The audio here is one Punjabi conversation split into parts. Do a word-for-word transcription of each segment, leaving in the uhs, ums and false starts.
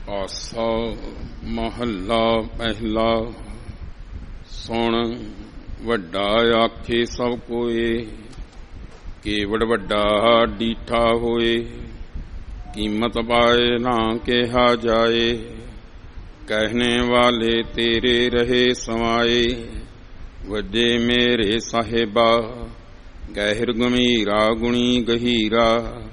ਆਸਾ ਮਹੱਲਾ ਪਹਿਲਾ। ਸੁਣ ਵੱਡਾ ਆਖੇ ਸਭ ਕੋਏ, ਕੇਵੜ ਵੱਡਾ ਡੀਠਾ ਹੋਏ। ਕੀਮਤ ਪਾਏ ਨਾ ਕਿਹਾ ਜਾਏ, ਕਹਿਣੇ ਵਾਲੇ ਤੇਰੇ ਰਹੇ ਸਮਾਏ। ਵੱਡੇ ਮੇਰੇ ਸਾਹਿਬਾ, ਗਹਿਰ ਗੰਭੀਰਾ ਗੁਣੀ ਗਹੀਰਾ।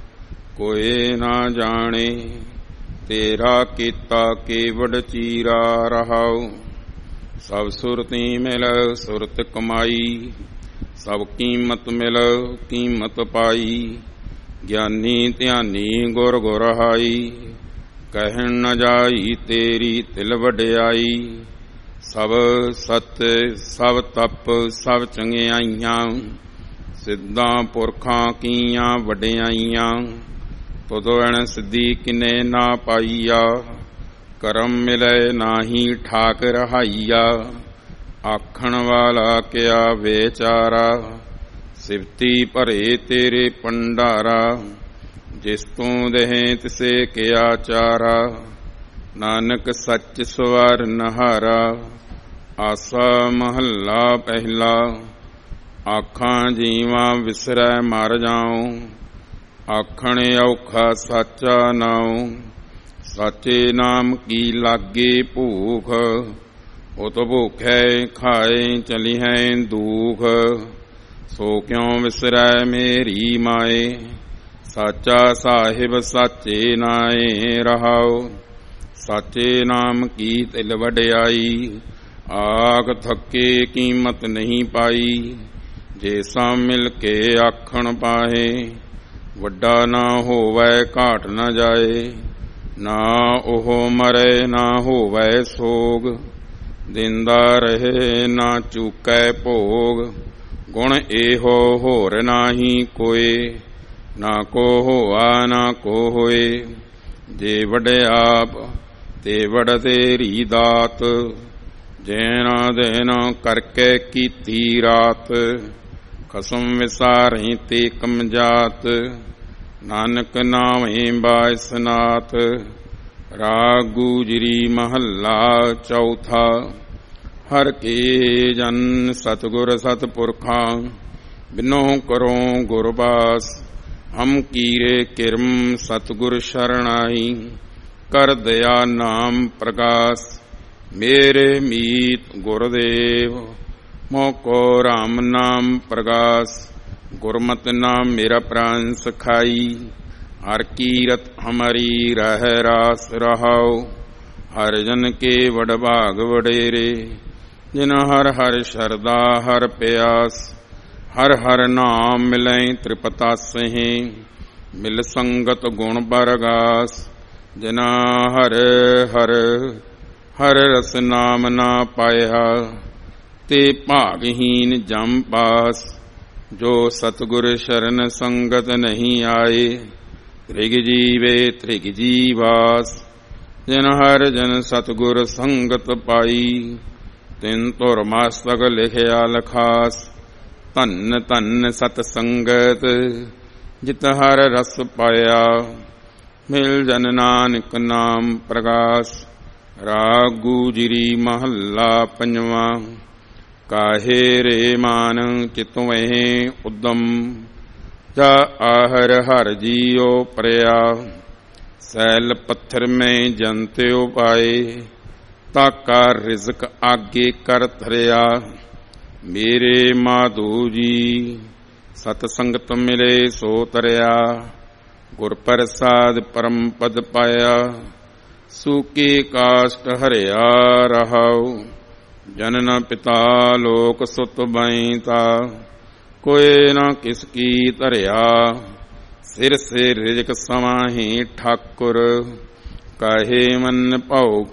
ਕੋਏ ਨਾ ਜਾਣੇ ਤੇਰਾ ਕੀਤਾ ਕੇਵੜ ਚੀਰਾ ਰਹਾਉ। ਸਭ ਸੁਰਤੀ ਮਿਲ ਸੁਰਤ ਕਮਾਈ, ਸਭ ਕੀਮਤ ਮਿਲ ਕੀਮਤ ਪਾਈ। ਗਿਆਨੀ ਧਿਆਨੀ ਗੁਰ ਗੁਰਹਾਈ, ਕਹਿਣ ਨ ਜਾਈ ਤੇਰੀ ਤਿਲ ਵਡਿਆਈ। ਸਭ ਸਤ ਸਭ ਤਪ ਸਭ ਚੰਗਿਆਈਆਂ, ਸਿੱਧਾਂ ਪੁਰਖਾਂ ਕੀਆਂ ਵਡਿਆਈਆਂ। ਤੁਧੋ ਐਣ ਸਿੱਧੀ ਕਿਨੇ ਨਾ ਪਾਈਆ, ਕਰਮ ਮਿਲੇ ਨਾਹੀ ਠਾਕ ਰਹਾਈਆ। ਆਖਣ ਵਾਲਾ ਕਿਆ ਵਿਚਾਰਾ, ਸਿਵਤੀ ਭਰੇ ਤੇਰੇ ਭੰਡਾਰਾ। ਜਿਸ ਤੂੰ ਦੇਹ ਤਿਸੇ ਕਿਆ ਚਾਰਾ, ਨਾਨਕ ਸੱਚ ਸਵਰ ਨਹਾਰਾ। ਆਸਾ ਮਹੱਲਾ ਪਹਿਲਾ। ਆਖਾਂ ਜੀਵਾਂ ਵਿਸਰੈ ਮਰ ਜਾਉ, ਆਖਣ ਔਖਾ ਸਾਚਾ ਨਾਉ। ਸਾਚੇ ਨਾਮ ਕੀ ਲਾਗੇ ਭੂਖ, ਉਤ ਭੁਖੈ ਖਾਏ ਚਲਿਹੈ ਦੂਖ। ਸੋ ਕਿਉ ਵਿਸਰੈ ਮੇਰੀ ਮਾਏ, ਸਾਚਾ ਸਾਹਿਬ ਸਾਚੇ ਨਾਏ ਰਹਾਉ। ਸਾਚੇ ਨਾਮ ਕੀ ਤਿਲ ਵਡਿਆਈ, ਆਖ ਥੱਕੇ ਕੀਮਤ ਨਹੀਂ ਪਾਈ। ਜੇ ਸਾ ਮਿਲ ਕੇ ਆਖਣ ਪਾਹੇ, ਵੱਡਾ ਨਾ ਹੋਵੈ ਘਾਟ ਨਾ ਜਾਏ। ਨਾ ਉਹ ਮਰੇ ਨਾ ਹੋਵੈ ਸੋਗ, ਦਿੰਦਾ ਰਹੇ ਨਾ ਚੂਕੈ ਭੋਗ। ਗੁਣ ਇਹੋ ਹੋਰ ਨਾਹੀ ਕੋਏ, ਨਾ ਕੋ ਹੋਆ ਨਾ ਕੋ ਹੋਏ। ਜੇ ਵਡਿਆਪ ਤੇ ਵਡ ਤੇਰੀ ਦਾਤ, ਜੈਨਾ ਦੇਨਾ ਕਰਕੇ ਕੀਤੀ ਰਾਤ। ਖਸਮ ਵਿਸਾਰੇ ਤੇ ਕਮਜਾਤ, ਨਾਨਕ ਨਾਵੇਂ ਬਾਇਸਨਾਥ। ਰਾਗ ਗੁਜਰੀ ਮਹੱਲਾ ਚੌਥਾ। ਹਰ ਕੇ ਜਨ ਸਤਿਗੁਰ ਸਤਿਪੁਰਖਾਂ, ਬਿਨੋ ਕਰੋ ਗੁਰਬਾਸ। ਹਮ ਕੀਰੇ ਕਿਰਮ ਸਤਿਗੁਰ ਸ਼ਰਣਾਈ, ਕਰ ਦਇਆ ਨਾਮ ਪ੍ਰਗਾਸ। ਮੇਰੇ ਮੀਤ ਗੁਰਦੇਵ, ਮੋਕੋ ਰਾਮ ਨਾਮ ਪ੍ਰਗਾਸ। ਗੁਰਮਤਿ ਨਾਮ ਮੇਰਾ ਪ੍ਰਾਨ ਸਖਾਈ, ਹਰ ਕੀਰਤ ਹਮਾਰੀ ਰਹਿ ਰਾਸ ਰਹਾਉ। ਹਰ ਜਨ ਕੇ ਵਡ ਭਾਗ ਵਡੇਰੇ, ਜਿਨ ਹਰ ਹਰ ਸ਼ਰਦਾ ਹਰ ਪਿਆਸ। ਹਰ ਹਰ ਨਾਮ ਮਿਲੈ ਤ੍ਰਿਪਤਾਸਹਿ, ਮਿਲ ਸੰਗਤ ਗੁਣ ਬਰਗਾਸ। ਜਿਨਾ ਹਰ ਹਰ ਹਰ ਰਸ ਨਾਮ ਨਾ ਪਾਇਆ, ਤੇ ਭਾਗਹੀਨ ਜਮ ਪਾਸ। ਜੋ ਸਤਿਗੁਰ ਸ਼ਰਨ ਸੰਗਤ ਨਹੀਂ ਆਏ, ਤ੍ਰਿਗ ਜੀਵੇ ਤ੍ਰਿਗ ਜੀਵਾਸ। ਜਿਨ ਹਰ ਜਨ ਸਤਿਗੁਰ ਸੰਗਤ ਪਾਈ, ਤਿਨ ਧੁਰ ਮਸਤਕ ਲਿਖਿਆ ਲਖਾਸ। ਧੰਨ ਧੰਨ ਸਤ ਸੰਗਤ, ਜਿਤ ਹਰ ਰਸ ਪਾਇਆ। ਮਿਲ ਜਨ ਨਾਨਕ ਨਾਮ ਪ੍ਰਗਾਸ। ਰਾਗ ਗੁਜਰੀ ਮਹੱਲਾ ਪੰਜਵਾਂ। ਕਾਹੇ ਰੇ ਮਾਨ ਚਿਤਵਹਿ ਉਦਮ, ਜਾ ਆਹਰ ਹਰ ਜੀਉ ਪ੍ਰਿਆ। ਸੈਲ ਪੱਥਰ ਮੈਂ ਜੰਤਿਉ ਪਾਏ, ਤਾਕਾ ਰਿਜ਼ਕ ਆਗੇ ਕਰ ਧਰਿਆ। ਮੇਰੇ ਮਾਧੂ ਜੀ ਸਤ ਸੰਗਤ ਮਿਲੇ ਸੋ ਤਰਿਆ। ਗੁਰ ਪ੍ਰਸਾਦ ਪਰਮ ਪਦ ਪਾਇਆ, ਸੂਕੇ ਕਾਸ਼ਟ ਹਰਿਆ ਰਹਾਉ। ਜਨਨ ਪਿਤਾ ਲੋਕ ਸੁਤ ਬੈਂਤਾ, ਕੋਏ ਨਾ ਕਿਸ ਕੀ ਧਰਿਆ। ਸਿਰ ਸੇ ਰਿਜਕ ਸਮਾਹੀ ਠਾਕੁਰ, ਕਾਹੇ ਮਨ ਭਉ